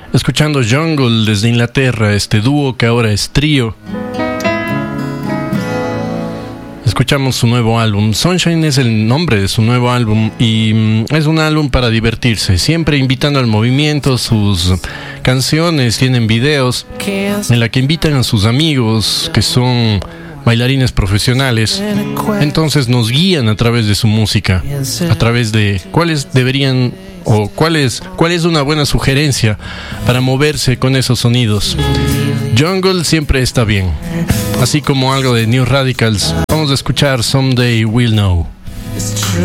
Escuchando Jungle desde Inglaterra, este dúo que ahora es trío. Escuchamos su nuevo álbum. Sunshine es el nombre de su nuevo álbum y es un álbum para divertirse, siempre invitando al movimiento. Sus canciones tienen videos en la que invitan a sus amigos que son bailarines profesionales, entonces nos guían a través de su música, a través de cuáles deberían o cuál es una buena sugerencia para moverse con esos sonidos. Jungle siempre está bien, así como algo de New Radicals. Vamos a escuchar Someday We'll Know.